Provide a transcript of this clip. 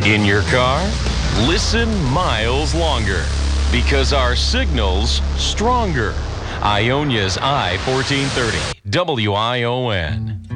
In your car, listen miles longer because our signal's stronger. Ionia's I-1430, WION.